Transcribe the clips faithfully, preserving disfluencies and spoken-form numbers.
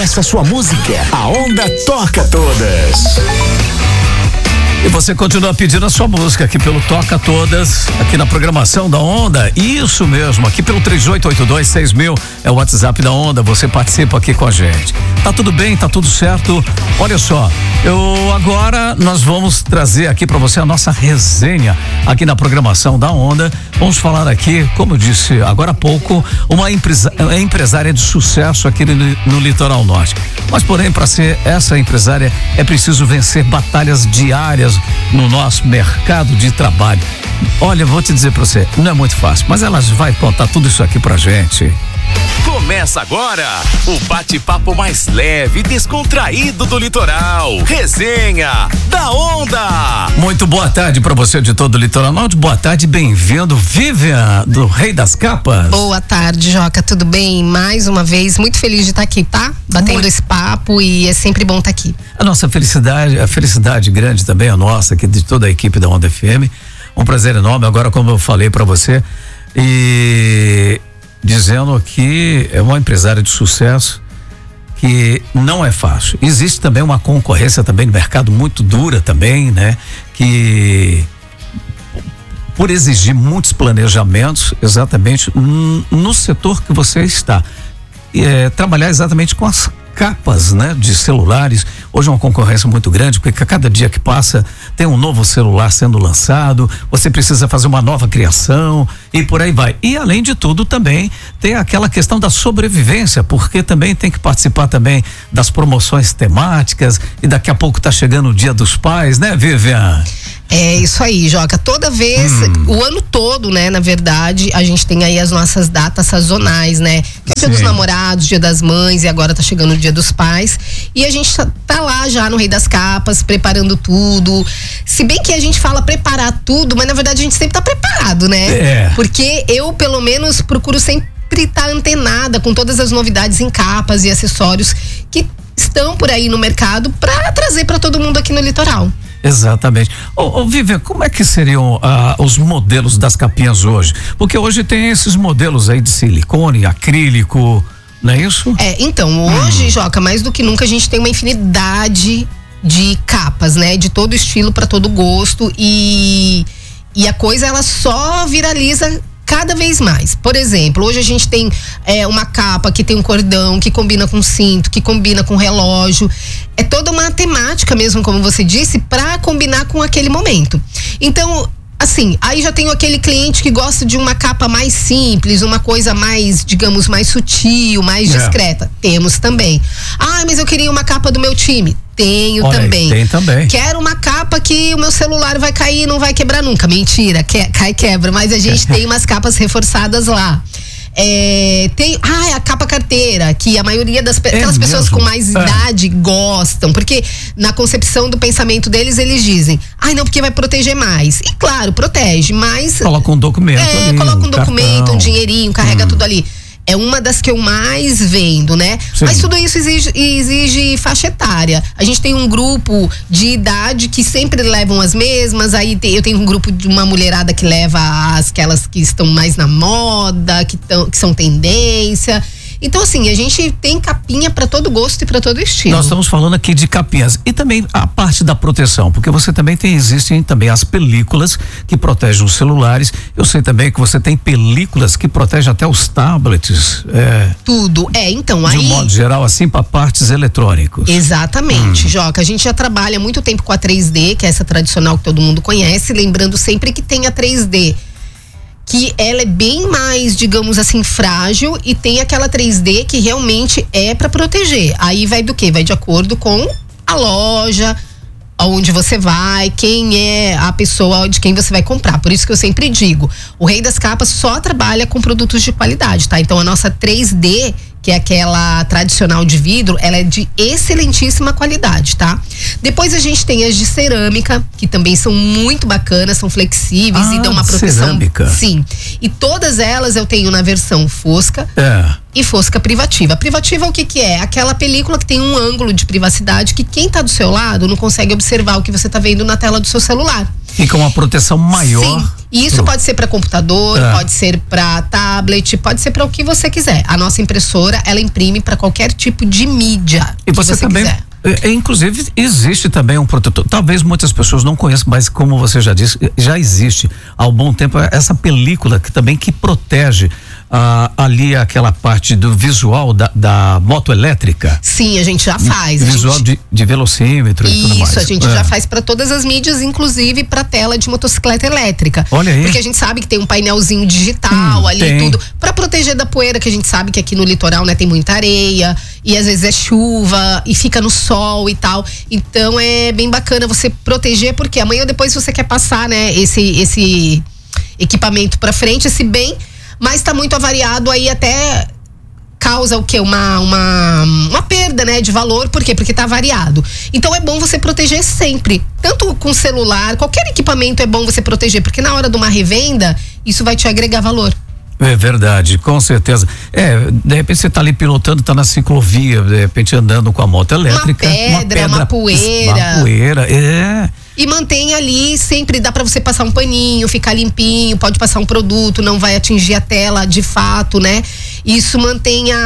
Peça sua música, a Onda toca todas. E você continua pedindo a sua música aqui pelo Toca Todas, aqui na programação da Onda. Isso mesmo, aqui pelo três oito oito dois seis mil é o WhatsApp da Onda. Você participa aqui com a gente. Tá tudo bem? Tá tudo certo? Olha só, eu agora nós vamos trazer aqui para você a nossa resenha aqui na programação da Onda. Vamos falar aqui, como eu disse agora há pouco, uma empresa, empresária de sucesso aqui no, no Litoral Norte. Mas porém, para ser essa empresária é preciso vencer batalhas diárias no nosso mercado de trabalho. Olha, vou te dizer pra você, não é muito fácil, mas ela vai contar tudo isso aqui pra gente. Começa agora o bate-papo mais leve e descontraído do litoral. Resenha da Onda. Muito boa tarde pra você de todo o Litoral Norte. Boa tarde, bem-vindo, Vivian, do Rei das Capas. Boa tarde, Joca, tudo bem? Mais uma vez, muito feliz de estar aqui, tá? Batendo muito. Esse papo e é sempre bom estar aqui. A nossa felicidade, a felicidade grande também é nossa, aqui de toda a equipe da Onda F M. Um prazer enorme, agora como eu falei pra você, e dizendo que é uma empresária de sucesso que não é fácil. Existe também uma concorrência também no mercado muito dura também, né? Que por exigir muitos planejamentos exatamente no setor que você está. É, trabalhar exatamente com as capas, né, de celulares. Hoje é uma concorrência muito grande, porque a cada dia que passa tem um novo celular sendo lançado, você precisa fazer uma nova criação e por aí vai. E além de tudo também tem aquela questão da sobrevivência, porque também tem que participar também das promoções temáticas e daqui a pouco tá chegando o Dia dos Pais, né, Vivian? É isso aí, Joca. Toda vez, hum. o ano todo, né, na verdade, a gente tem aí as nossas datas sazonais, né? Que é o Dia dos Namorados, Dia das Mães e agora tá chegando o Dia dos Pais. E a gente tá, tá lá já no Rei das Capas, preparando tudo. Se bem que a gente fala preparar tudo, mas na verdade a gente sempre tá preparado, né? É. Porque eu, pelo menos, procuro sempre estar antenada com todas as novidades em capas e acessórios que estão por aí no mercado para trazer para todo mundo aqui no litoral. Exatamente. Ô, ô Vivian, como é que seriam ah, os modelos das capinhas hoje? Porque hoje tem esses modelos aí de silicone, acrílico, não é isso? É, então, hoje, hum. Joca, mais do que nunca a gente tem uma infinidade de capas, né? De todo estilo, para todo gosto e, e a coisa, ela só viraliza cada vez mais. Por exemplo, hoje a gente tem é, uma capa que tem um cordão, que combina com cinto, que combina com relógio. É toda uma temática mesmo, como você disse, pra combinar com aquele momento. Então, assim, aí já tenho aquele cliente que gosta de uma capa mais simples, uma coisa mais, digamos, mais sutil, mais é. discreta. Temos também. Ah, mas eu queria uma capa do meu time. Tenho Olha, também. Tem também. Quero uma capa que o meu celular vai cair e não vai quebrar nunca. Mentira, que, cai e quebra, mas a gente tem umas capas reforçadas lá. É, tem, ah, é a capa carteira, que a maioria das é aquelas mesmo? pessoas com mais idade é. gostam, porque na concepção do pensamento deles, eles dizem, ai não, porque vai proteger mais. E claro, protege, mas coloca um documento é, ali, coloca um, um documento, cartão. um dinheirinho, carrega hum. tudo ali. É uma das que eu mais vendo, né? Sim. Mas tudo isso exige, exige faixa etária. A gente tem um grupo de idade que sempre levam as mesmas. Aí tem, eu tenho um grupo de uma mulherada que leva as, aquelas que estão mais na moda, que, tão, que são tendência. Então, assim, a gente tem capinha para todo gosto e para todo estilo. Nós estamos falando aqui de capinhas e também a parte da proteção, porque você também tem, existem também as películas que protegem os celulares. Eu sei também que você tem películas que protegem até os tablets. É, Tudo, é, então aí... De um modo geral, assim, para partes eletrônicos. Exatamente, hum. Joca, a gente já trabalha há muito tempo com a três D, que é essa tradicional que todo mundo conhece, lembrando sempre que tem a três D, que ela é bem mais, digamos assim, frágil, e tem aquela três D que realmente é para proteger. Aí vai do quê? Vai de acordo com a loja, aonde você vai, quem é a pessoa de quem você vai comprar. Por isso que eu sempre digo, o Rei das Capas só trabalha com produtos de qualidade, tá? Então a nossa três D, que é aquela tradicional de vidro, ela é de excelentíssima qualidade, tá? Depois a gente tem as de cerâmica, que também são muito bacanas, são flexíveis ah, e dão uma proteção. Cerâmica. Sim. E todas elas eu tenho na versão fosca é. e fosca privativa. Privativa o que que é? Aquela película que tem um ângulo de privacidade que quem tá do seu lado não consegue observar o que você tá vendo na tela do seu celular. Fica uma proteção maior. Sim. E isso pro... pode ser para computador, é. pode ser para tablet, pode ser para o que você quiser. A nossa impressora, ela imprime para qualquer tipo de mídia. E você, você também. Quiser. É, inclusive, existe também um protetor. Talvez muitas pessoas não conheçam, mas como você já disse, já existe há um bom tempo essa película que também que protege ah, ali aquela parte do visual da, da moto elétrica. Sim, a gente já faz. Visual gente... de, de velocímetro Isso, e tudo mais. Isso, a gente é. já faz para todas as mídias, inclusive para tela de motocicleta elétrica. Olha aí. Porque a gente sabe que tem um painelzinho digital hum, ali tem. tudo, para proteger da poeira, que a gente sabe que aqui no litoral, né, tem muita areia e às vezes é chuva e fica no sol e tal. Então é bem bacana você proteger, porque amanhã ou depois você quer passar, né, esse esse equipamento para frente, esse bem, mas tá muito avariado, aí até causa o quê? Uma, uma, uma perda, né, de valor. Por quê? Porque tá variado. Então é bom você proteger sempre. Tanto com celular, qualquer equipamento é bom você proteger, porque na hora de uma revenda, isso vai te agregar valor. É verdade, com certeza. É, de repente você tá ali pilotando, tá na ciclovia, de repente andando com a moto elétrica. Uma pedra, uma, pedra, uma poeira. Uma poeira, é. E mantém ali, sempre dá para você passar um paninho, ficar limpinho, pode passar um produto, não vai atingir a tela de fato, né? Isso mantém a,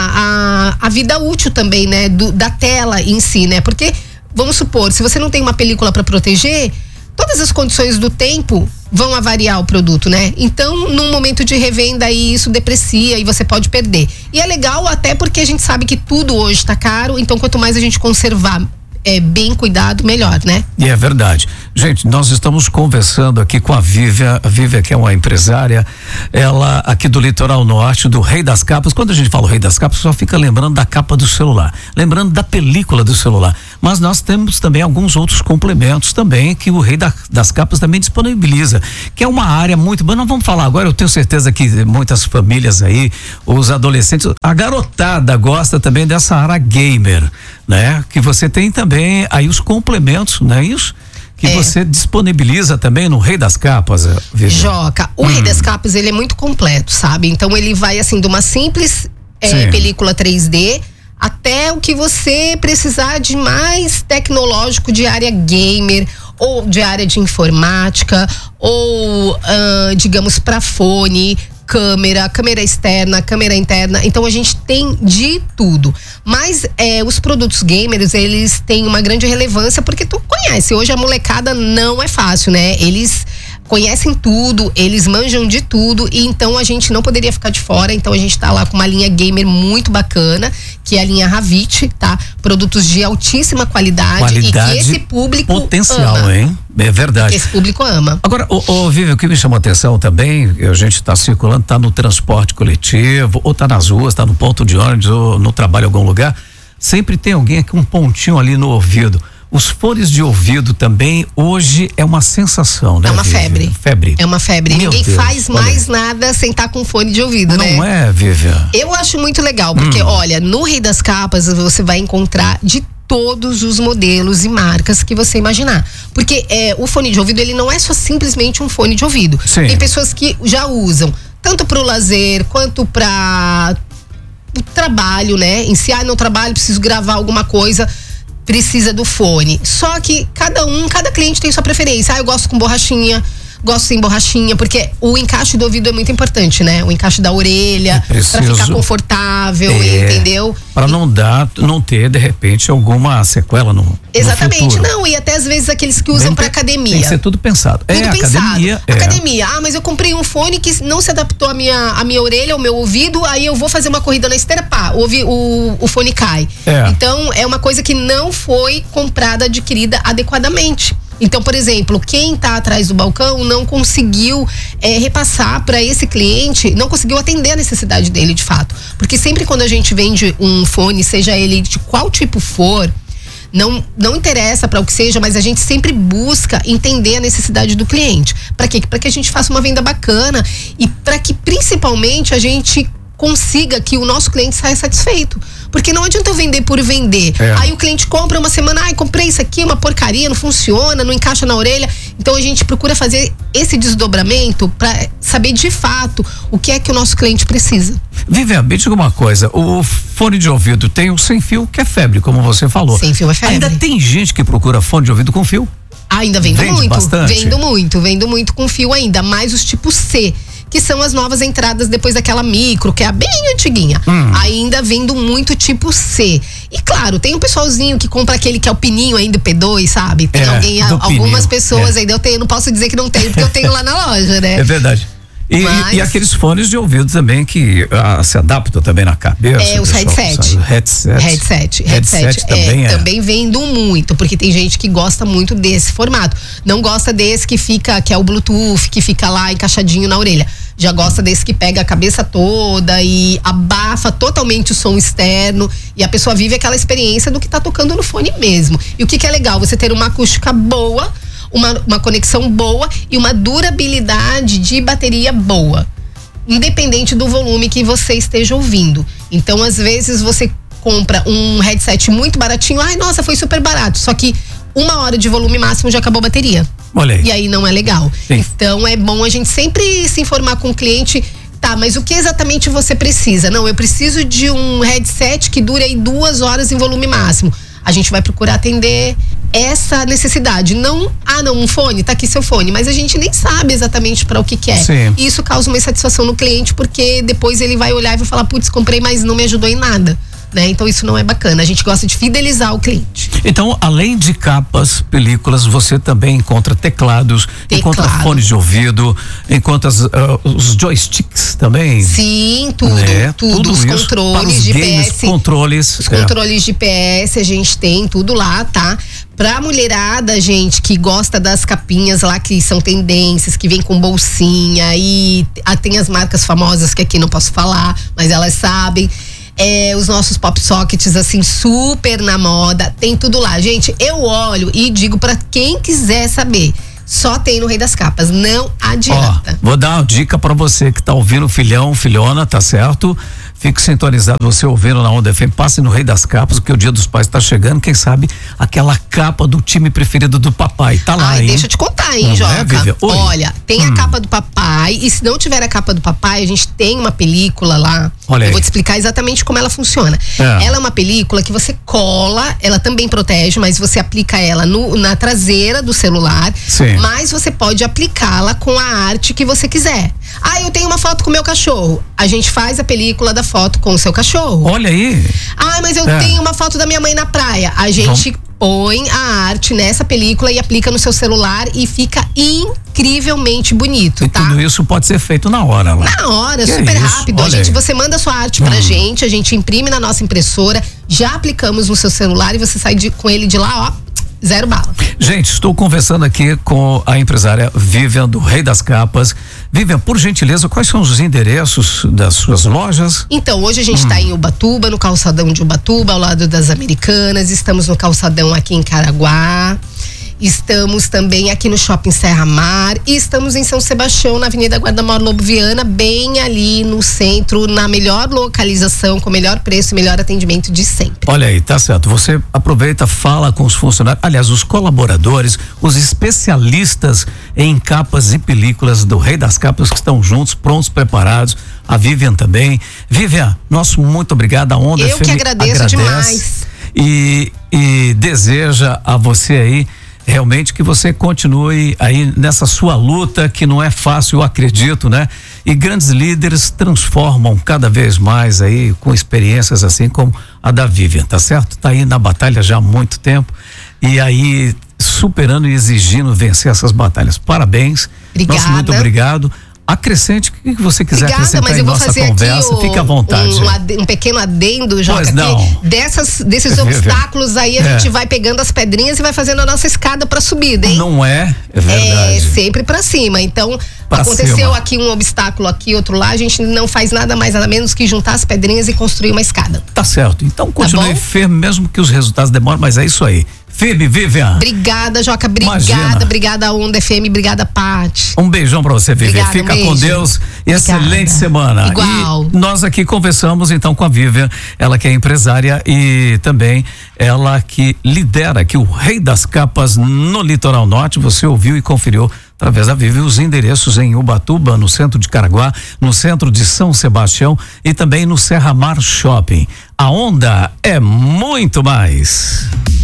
a, a vida útil também, né? Do, da tela em si, né? Porque, vamos supor, se você não tem uma película para proteger, todas as condições do tempo vão avariar o produto, né? Então, num momento de revenda aí, isso deprecia e você pode perder. E é legal até porque a gente sabe que tudo hoje tá caro, então quanto mais a gente conservar é, bem cuidado, melhor, né? E é verdade. Gente, nós estamos conversando aqui com a Vívia, a Vívia que é uma empresária, ela aqui do Litoral Norte, do Rei das Capas. Quando a gente fala o Rei das Capas, só fica lembrando da capa do celular, lembrando da película do celular. Mas nós temos também alguns outros complementos também que o Rei da, das Capas também disponibiliza, que é uma área muito boa. Nós vamos falar agora, eu tenho certeza que muitas famílias aí, os adolescentes, a garotada gosta também dessa área gamer, né? Que você tem também aí os complementos, não é isso? Que é. Você disponibiliza também no Rei das Capas, Vivian. Joca, o hum. Rei das Capas, ele é muito completo, sabe? Então ele vai assim de uma simples é, película três D até o que você precisar de mais tecnológico, de área gamer ou de área de informática ou uh, digamos para fone, câmera, câmera externa, câmera interna. Então a gente tem de tudo. Mas é, os produtos gamers, eles têm uma grande relevância porque tu conhece. Hoje a molecada não é fácil, né? Eles conhecem tudo, eles manjam de tudo, e então a gente não poderia ficar de fora. Então a gente tá lá com uma linha gamer muito bacana, que é a linha Ravit, tá? Produtos de altíssima qualidade, qualidade e que esse público potencial, ama. Hein? É verdade. Que esse público ama. Agora, o, o Vivi, o que me chamou a atenção também, a gente tá circulando, tá no transporte coletivo, ou tá nas ruas, tá no ponto de ônibus, ou no trabalho em algum lugar, sempre tem alguém com um pontinho ali no ouvido. Os fones de ouvido também, hoje é uma sensação, né? É uma Vivi? febre. Febre. É uma febre. Meu Ninguém Deus, faz mais nada sem estar com fone de ouvido, não né? Não é, Vivian? Eu acho muito legal, porque, hum. olha, no Rei das Capas você vai encontrar de todos os modelos e marcas que você imaginar. Porque é, o fone de ouvido, ele não é só simplesmente um fone de ouvido. Sim. Tem pessoas que já usam, tanto pro lazer, quanto pra o trabalho, né? Em si, ah, no trabalho, preciso gravar alguma coisa, precisa do fone. Só que cada um, cada cliente tem sua preferência. Ah, eu gosto com borrachinha, gosto sem borrachinha, porque o encaixe do ouvido é muito importante, né? O encaixe da orelha, pra ficar confortável, é, entendeu? Pra não dar, não ter, de repente, alguma sequela no Exatamente, no futuro. Não, e até às vezes aqueles que usam Bem, pra academia. Tem que ser tudo pensado. Tudo é, pensado. Academia, é. academia. Ah, mas eu comprei um fone que não se adaptou à minha, à minha orelha, ao meu ouvido, aí eu vou fazer uma corrida na esteira, pá, ouvi, o, o fone cai. É. Então, é uma coisa que não foi comprada, adquirida adequadamente. Então, por exemplo, quem está atrás do balcão não conseguiu é, repassar para esse cliente, não conseguiu atender a necessidade dele de fato. Porque sempre quando a gente vende um fone, seja ele de qual tipo for, não, não interessa para o que seja, mas a gente sempre busca entender a necessidade do cliente. Para quê? Para que a gente faça uma venda bacana e para que principalmente a gente consiga que o nosso cliente saia satisfeito. Porque não adianta eu vender por vender. É. Aí o cliente compra uma semana, ai, comprei isso aqui, uma porcaria, não funciona, não encaixa na orelha. Então a gente procura fazer esse desdobramento para saber de fato o que é que o nosso cliente precisa. Vivian, me diga uma coisa, o fone de ouvido tem o sem fio, que é febre, como você falou. Sem fio é febre. Ainda tem gente que procura fone de ouvido com fio? Ainda vendo Vende muito, bastante? vendo muito, vendo muito com fio ainda, mais os tipo C, que são as novas entradas depois daquela micro, que é a bem antiguinha. Hum. Ainda vendo muito tipo C. E claro, tem um pessoalzinho que compra aquele que é o pininho ainda, o P dois, sabe? Tem é, alguém, algumas pininho. pessoas é. ainda, eu tenho, não posso dizer que não tenho, porque eu tenho lá na loja, né? É verdade. E, Mas... e aqueles fones de ouvido também que ah, se adaptam também na cabeça. É, os headset. Headset. Headset. Headset, headset também é, é. Também vendo muito, porque tem gente que gosta muito desse formato. Não gosta desse que fica, que é o Bluetooth, que fica lá encaixadinho na orelha. Já gosta desse que pega a cabeça toda e abafa totalmente o som externo e a pessoa vive aquela experiência do que tá tocando no fone mesmo. E o que que é legal? Você ter uma acústica boa, Uma, uma conexão boa e uma durabilidade de bateria boa, independente do volume que você esteja ouvindo. Então, às vezes, você compra um headset muito baratinho, ai, nossa, foi super barato, só que uma hora de volume máximo já acabou a bateria. Olha aí. E aí não é legal. Sim. Então, é bom a gente sempre se informar com o cliente. Tá, mas o que exatamente você precisa? Não, eu preciso de um headset que dure aí duas horas em volume máximo. A gente vai procurar atender essa necessidade. Não, ah não, um fone, tá aqui seu fone, mas a gente nem sabe exatamente para o que que é. Sim. E isso causa uma insatisfação no cliente, porque depois ele vai olhar e vai falar, putz, comprei, mas não me ajudou em nada. Né? Então isso não é bacana, a gente gosta de fidelizar o cliente. Então, além de capas, películas, você também encontra teclados, Teclado. encontra fones de ouvido, encontra as, uh, os joysticks também. Sim, tudo, né? tudo, tudo os isso, controles para os de games, P S. controles. Os é. controles de P S a gente tem tudo lá, tá? Pra mulherada, gente, que gosta das capinhas lá, que são tendências, que vem com bolsinha e ah, tem as marcas famosas que aqui não posso falar, mas elas sabem. É, os nossos pop sockets, assim, super na moda, tem tudo lá. Gente, eu olho e digo pra quem quiser saber, só tem no Rei das Capas, não adianta. Ó, vou dar uma dica pra você que tá ouvindo, filhão, filhona, tá certo? Fique sintonizado, você ouvindo na Onda F M, passe no Rei das Capas, porque o Dia dos Pais tá chegando, quem sabe aquela capa do time preferido do papai, tá lá, Ai, hein? deixa eu te contar, hein, Não Joca? é, Vivian? Oi. Olha, tem Hum. a capa do papai, e se não tiver a capa do papai, a gente tem uma película lá. Olha eu aí. vou te explicar exatamente como ela funciona. É. Ela é uma película que você cola, ela também protege, mas você aplica ela no, na traseira do celular. Sim. Mas você pode aplicá-la com a arte que você quiser. Ah, eu tenho uma foto com o meu cachorro. A gente faz a película da foto com o seu cachorro. Olha aí. Ah, mas eu É. tenho uma foto da minha mãe na praia. A gente põe a arte nessa película e aplica no seu celular e fica incrivelmente bonito, E tá? tudo isso pode ser feito na hora lá. Na hora, Que super isso? rápido. A Olha gente, aí. você manda a sua arte pra Hum. gente, a gente imprime na nossa impressora, já aplicamos no seu celular e você sai de- com ele de lá, ó, zero bala. Gente, estou conversando aqui com a empresária Vivian do Rei das Capas. Vivian, por gentileza, quais são os endereços das suas lojas? Então, hoje a gente está em Ubatuba, no calçadão de Ubatuba, ao lado das Americanas. Estamos no calçadão aqui em Caraguá. Estamos também aqui no Shopping Serra Mar. E estamos em São Sebastião, na Avenida Guardamar Lobo Viana, bem ali no centro, na melhor localização, com o melhor preço e melhor atendimento de sempre. Olha aí, tá certo. Você aproveita, fala com os funcionários, aliás, os colaboradores, os especialistas em capas e películas do Rei das Capas que estão juntos, prontos, preparados. A Vivian também. Vivian, nosso muito obrigado. A Onda Eu F M que agradeço agradece demais. E, e deseja a você aí realmente que você continue aí nessa sua luta, que não é fácil, eu acredito, né? E grandes líderes transformam cada vez mais aí com experiências assim como a da Vivian, tá certo? Tá aí na batalha já há muito tempo e aí superando e exigindo vencer essas batalhas. Parabéns. Obrigada. Nosso muito obrigado. Acrescente o que que você quiser Obrigada, acrescentar mas em eu vou nossa fazer conversa, aqui o, fique à vontade. um, ade- um pequeno adendo, Joca, Pois não. que dessas, desses Vivian. obstáculos aí a É. gente vai pegando as pedrinhas e vai fazendo a nossa escada pra subida, hein? Não é? É É verdade. sempre pra cima. Então, Pra aconteceu cima. aqui um obstáculo aqui, outro lá, a gente não faz nada mais, nada menos que juntar as pedrinhas e construir uma escada. Tá certo. Então continue bom? firme, mesmo que os resultados demorem, mas é isso aí. Firme, Vivian. Obrigada, Joca. Obrigada, Imagina. obrigada, Onda F M. Obrigada, Paty. Um beijão pra você, Vivian. Obrigada, Fica um com beijo. Deus e Obrigada. excelente semana. Igual. E nós aqui conversamos então com a Vivian, ela que é empresária e também ela que lidera aqui o Rei das Capas no Litoral Norte. Você ouviu e conferiu através da Vivian os endereços em Ubatuba, no centro de Caraguá, no centro de São Sebastião e também no Serra Mar Shopping. A Onda é muito mais.